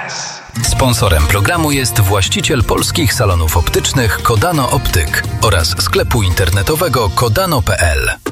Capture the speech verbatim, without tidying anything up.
Sponsorem programu jest właściciel polskich salonów optycznych Kodano Optyk oraz sklepu internetowego kodano kropka p l.